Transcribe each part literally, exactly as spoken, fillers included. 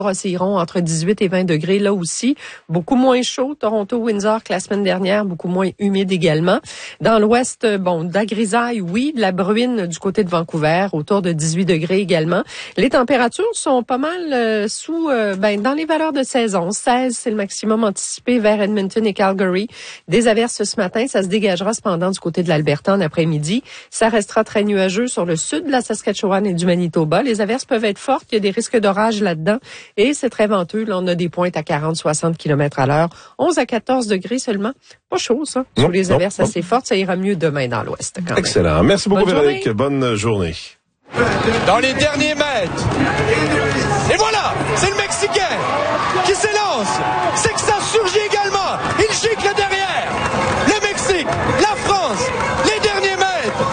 oscilleront entre dix-huit et vingt degrés là aussi. Beaucoup moins chaud, Toronto-Windsor que la semaine dernière, beaucoup moins humide également. Dans l'ouest, bon, de la grisaille, oui, de la bruine du côté de Vancouver, autour de dix-huit degrés également. Les températures sont pas mal euh, sous, euh, ben, dans les valeurs de saison. seize, c'est le maximum anticipé vers Edmonton et Calgary. Des averses ce matin, ça se dégagera cependant du côté de l'Alberta en après-midi. Ça restera très nuageux sur le sud de la Saskatchewan et du Manitoba. Les averses peuvent être fortes, il y a des risques d'orage là-dedans. Et c'est très venteux. Là, on a des pointes à quarante à soixante kilomètres à l'heure. onze à quatorze degrés seulement. Pas chaud, ça. Sous les non, averses non. assez fortes, ça ira mieux demain dans l'ouest. Quand Excellent. même. Merci beaucoup, Bonne Véronique. journée. Bonne journée. Dans les derniers mètres. Et voilà, c'est le Mexicain qui s'élance. C'est que ça surgit également. Il gicle derrière. Le Mexique, la France, les derniers mètres.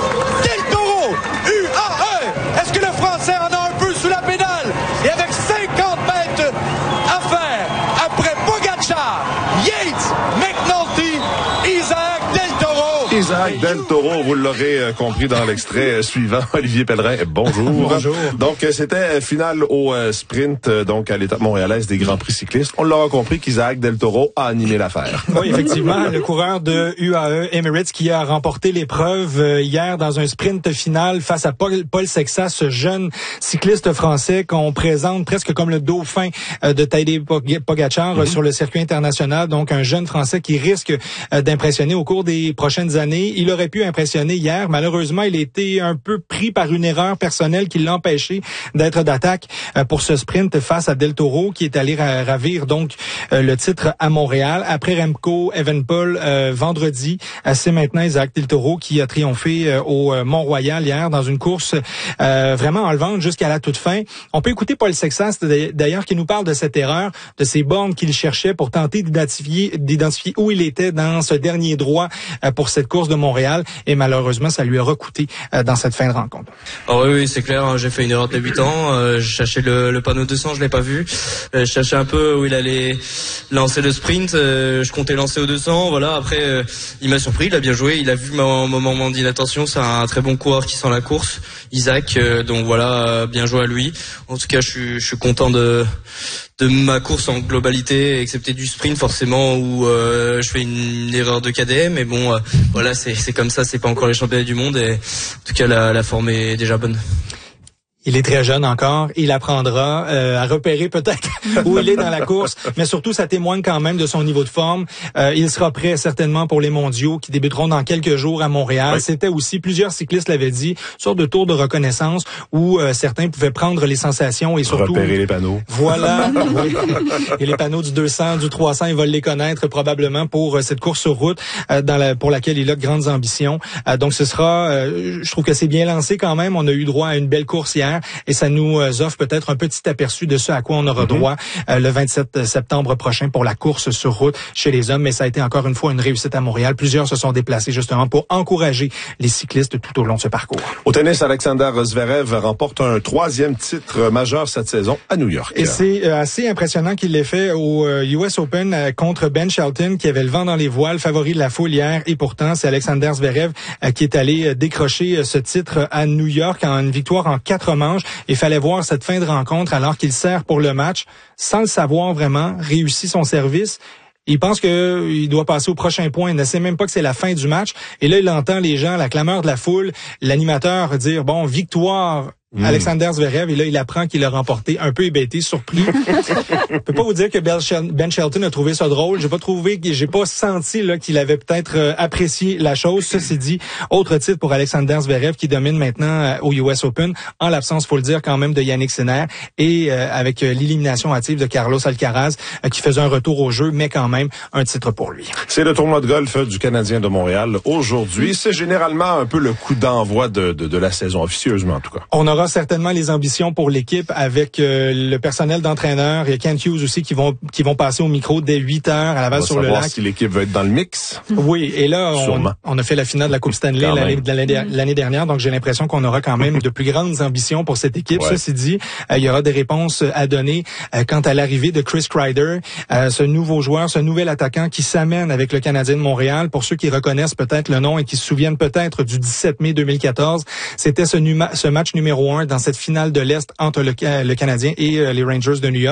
Del Toro, U A E. Est-ce que le Français en a un peu sous la pédale? Et avec cinquante mètres à faire, après Pogacar, Yates, McNulty, Isaac Del Toro. Isaac Del Toro, vous l'aurez compris dans l'extrait suivant. Olivier Pellerin, bonjour. Bonjour. Donc, c'était finale au sprint, donc à l'étape montréalaise des Grands Prix cyclistes. On l'aura compris qu'Isaac Del Toro a animé l'affaire. Oui, effectivement, le coureur de U A E Emirates qui a remporté l'épreuve hier dans un sprint final face à Paul, Paul Sexas, ce jeune cycliste français qu'on présente presque comme le dauphin de Tadej Pogacar mm-hmm. sur le circuit international. Donc, un jeune français qui risque d'impressionner au cours des prochaines années. Il aurait pu impressionner hier. Malheureusement, il a été un peu pris par une erreur personnelle qui l'a empêché d'être d'attaque pour ce sprint face à Del Toro, qui est allé ravir donc le titre à Montréal. Après Remco Evenepoel euh, vendredi, c'est maintenant Isaac Del Toro qui a triomphé euh, au Mont-Royal hier dans une course euh, vraiment enlevante jusqu'à la toute fin. On peut écouter Paul Sexas d'ailleurs qui nous parle de cette erreur, de ces bornes qu'il cherchait pour tenter d'identifier, d'identifier où il était dans ce dernier droit euh, pour cette course de Montréal, et malheureusement ça lui a recoûté euh, dans cette fin de rencontre. Oh oui, oui, c'est clair, hein, j'ai fait une erreur de débutant, euh, je cherchais le, le panneau deux cents, je l'ai pas vu, euh, je cherchais un peu où il allait lancer le sprint, euh, je comptais lancer au deux cents, voilà, après euh, il m'a surpris, il a bien joué, il a vu mon moment d'inattention, c'est un très bon coureur qui sent la course, Isaac, euh, donc voilà, euh, bien joué à lui. En tout cas, je suis, je suis content de de ma course en globalité, excepté du sprint forcément où euh, je fais une, une erreur de K D M, mais bon, euh, voilà, c'est c'est comme ça, c'est pas encore les championnats du monde, et en tout cas la, la forme est déjà bonne. Il est très jeune encore, il apprendra euh, à repérer peut-être où il est dans la course, mais surtout ça témoigne quand même de son niveau de forme. Euh, il sera prêt certainement pour les mondiaux qui débuteront dans quelques jours à Montréal. Oui. C'était aussi, plusieurs cyclistes l'avaient dit, une sorte de tour de reconnaissance où euh, certains pouvaient prendre les sensations et surtout... repérer les panneaux. Voilà. Oui. Et les panneaux du deux cents, du trois cents, ils veulent les connaître probablement pour euh, cette course sur route euh, dans la, pour laquelle il a de grandes ambitions. Euh, donc ce sera, euh, je trouve que c'est bien lancé quand même. On a eu droit à une belle course hier. Et ça nous offre peut-être un petit aperçu de ce à quoi on aura droit euh, le vingt-sept septembre prochain pour la course sur route chez les hommes. Mais ça a été encore une fois une réussite à Montréal. Plusieurs se sont déplacés justement pour encourager les cyclistes tout au long de ce parcours. Au tennis, Alexander Zverev remporte un troisième titre majeur cette saison à New York. Et c'est euh, assez impressionnant qu'il l'ait fait au euh, U S Open euh, contre Ben Shelton qui avait le vent dans les voiles, favori de la foule hier. Et pourtant, c'est Alexander Zverev euh, qui est allé euh, décrocher euh, ce titre à New York en une victoire en quatre manches. Il fallait voir cette fin de rencontre alors qu'il sert pour le match, sans le savoir vraiment, réussit son service. Il pense que il doit passer au prochain point. Il ne sait même pas que c'est la fin du match. Et là, il entend les gens, la clameur de la foule, l'animateur dire, bon, victoire Mmh. Alexander Zverev, et là, il apprend qu'il a remporté, un peu hébété, surpris. Je peux pas vous dire que Ben Shelton a trouvé ça drôle. J'ai pas trouvé, j'ai pas senti là qu'il avait peut-être euh, apprécié la chose. Ceci dit, autre titre pour Alexander Zverev qui domine maintenant euh, au U S Open, en l'absence, faut le dire quand même, de Yannick Sinner, et euh, avec euh, l'élimination hâtive de Carlos Alcaraz euh, qui faisait un retour au jeu, mais quand même un titre pour lui. C'est le tournoi de golf du Canadien de Montréal aujourd'hui. C'est généralement un peu le coup d'envoi de, de, de la saison, officieusement en tout cas. On aura certainement les ambitions pour l'équipe avec euh, le personnel d'entraîneur et Kent Hughes aussi qui vont qui vont passer au micro dès huit heures à Laval-sur-le-Lac. On va savoir si l'équipe va être dans le mix. Oui, et là on, on a fait la finale de la Coupe Stanley l'année, l'année, l'année dernière, donc j'ai l'impression qu'on aura quand même de plus grandes ambitions pour cette équipe. Ouais. Ceci dit, euh, il y aura des réponses à donner euh, quant à l'arrivée de Chris Kreider, euh, ce nouveau joueur, ce nouvel attaquant qui s'amène avec le Canadien de Montréal. Pour ceux qui reconnaissent peut-être le nom et qui se souviennent peut-être du dix-sept mai deux mille quatorze, c'était ce, numa, ce match numéro un dans cette finale de l'Est entre le, le Canadien et euh, les Rangers de New York.